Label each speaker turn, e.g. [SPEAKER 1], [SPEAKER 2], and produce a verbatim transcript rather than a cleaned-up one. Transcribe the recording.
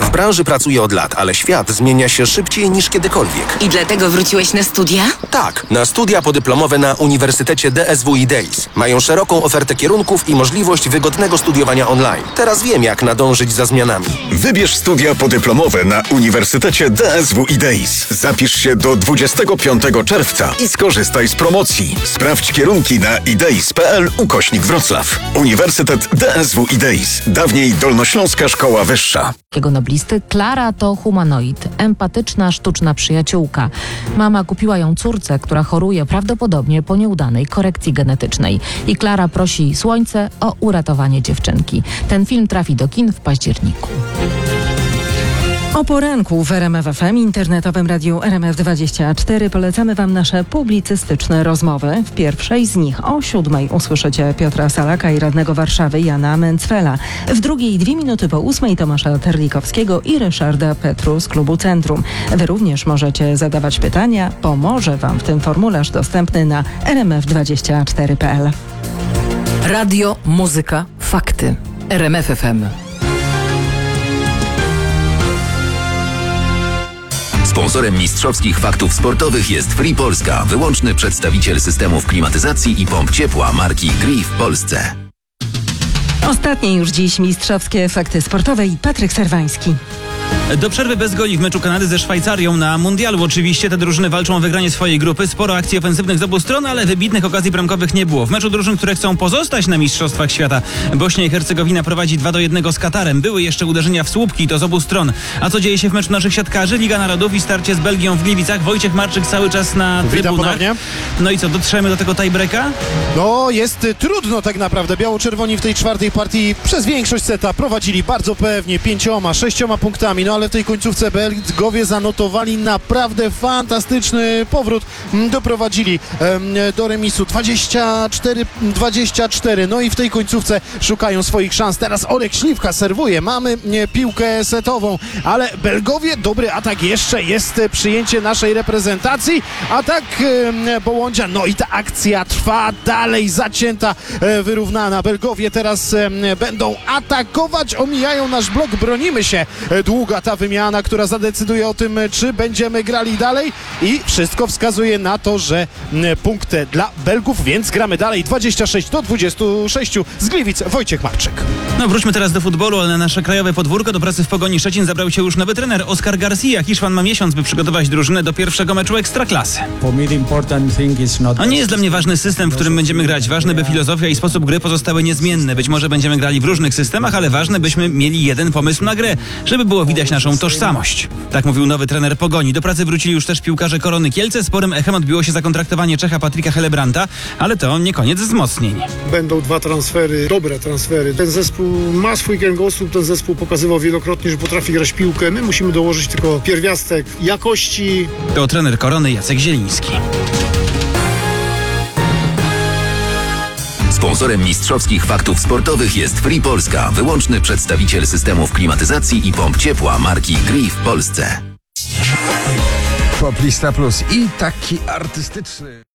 [SPEAKER 1] W branży pracuję od lat, ale świat zmienia się szybciej niż kiedykolwiek.
[SPEAKER 2] I dlatego wróciłeś na studia?
[SPEAKER 1] Tak, na studia podyplomowe na Uniwersytecie D S W i Days. Mają szeroką ofertę kierunków i możliwość wygodnego studiowania online. Teraz wiem, jak nadążyć za zmianami.
[SPEAKER 3] Wybierz studia podyplomowe na Uniwersytecie D S W i Days. Zapisz się do dwudziestego piątego czerwca i skorzystaj z promocji. Sprawdź kierunki na ideis kropka p l ukośnik Wrocław. Uniwersytet D S W i Days. Dawniej Dolnośląska Szkoła Wyższa.
[SPEAKER 4] Jego noblisty Klara to humanoid, empatyczna, sztuczna przyjaciółka. Mama kupiła ją córce, która choruje prawdopodobnie po nieudanej korekcji genetycznej. I Klara prosi Słońce o uratowanie dziewczynki. Ten film trafi do kin w październiku. O poranku w R M F F M, internetowym radiu R M F dwadzieścia cztery polecamy Wam nasze publicystyczne rozmowy. W pierwszej z nich o siódmej usłyszycie Piotra Salaka i radnego Warszawy Jana Mencfela. W drugiej dwie minuty po ósmej Tomasza Terlikowskiego i Ryszarda Petru z Klubu Centrum. Wy również możecie zadawać pytania. Pomoże Wam w tym formularz dostępny na r m f dwadzieścia cztery kropka p l.
[SPEAKER 5] Radio, muzyka, fakty. R M F F M.
[SPEAKER 6] Sponsorem mistrzowskich faktów sportowych jest Free Polska, wyłączny przedstawiciel systemów klimatyzacji i pomp ciepła marki Gree w Polsce.
[SPEAKER 4] Ostatnie już dziś mistrzowskie fakty sportowe i Patryk Serwański.
[SPEAKER 7] Do przerwy bez goli w meczu Kanady ze Szwajcarią na mundialu. Oczywiście te drużyny walczą o wygranie swojej grupy. Sporo akcji ofensywnych z obu stron, ale wybitnych okazji bramkowych nie było. W meczu drużyn, które chcą pozostać na Mistrzostwach Świata, Bośnia i Hercegowina prowadzi dwa do jednego z Katarem. Były jeszcze uderzenia w słupki, to z obu stron. A co dzieje się w meczu naszych siatkarzy? Liga Narodów i starcie z Belgią w Gliwicach. Wojciech Marczyk cały czas na trybunach. No i co, dotrzemy do tego tiebreaka?
[SPEAKER 8] No, jest y, trudno tak naprawdę. Biało-czerwoni w tej czwartej partii przez większość seta prowadzili bardzo pewnie, pięcioma, sześcioma punktami, no ale w tej końcówce Belgowie zanotowali naprawdę fantastyczny powrót. Doprowadzili em, do remisu dwadzieścia cztery dwadzieścia cztery. No i w tej końcówce szukają swoich szans. Teraz Olek Śliwka serwuje. Mamy nie, piłkę setową, ale Belgowie, dobry atak jeszcze, jest e, przyjęcie naszej reprezentacji. Atak e, Bołądzia. No i ta akcja trwa dalej, zacięta, e, wyrównana. Belgowie teraz e, będą atakować, omijają nasz blok, bronimy się. E, długa ta wymiana, która zadecyduje o tym, czy będziemy grali dalej i wszystko wskazuje na to, że punkt dla Belgów, więc gramy dalej. dwadzieścia sześć do dwudziestu sześciu z Gliwic, Wojciech Marczyk.
[SPEAKER 7] No wróćmy teraz do futbolu, ale na nasze krajowe podwórko do pracy w Pogoni Szczecin zabrał się już nowy trener Oskar Garcia. Hiszpan ma miesiąc, by przygotować drużynę do pierwszego meczu Ekstraklasy. No nie jest dla mnie ważny system, w którym będziemy grać. Ważne, by filozofia i sposób gry pozostały niezmienne. Być może będziemy grali w różnych systemach, ale ważne, byśmy mieli jeden pomysł na grę, żeby było widać naszą tożsamość. Tak mówił nowy trener Pogoni. Do pracy wrócili już też piłkarze Korony Kielce. Sporym echem odbiło się zakontraktowanie Czecha Patryka Helebranta, ale to nie koniec wzmocnień.
[SPEAKER 9] Będą dwa transfery, dobre transfery. Ten zespół ma swój kręgosłup, ten zespół pokazywał wielokrotnie, że potrafi grać piłkę. My musimy dołożyć tylko pierwiastek jakości.
[SPEAKER 7] To trener Korony Jacek Zieliński.
[SPEAKER 6] Sponsorem mistrzowskich faktów sportowych jest Free Polska, wyłączny przedstawiciel systemów klimatyzacji i pomp ciepła marki Gree w Polsce.
[SPEAKER 10] Poplista Plus i taki artystyczny.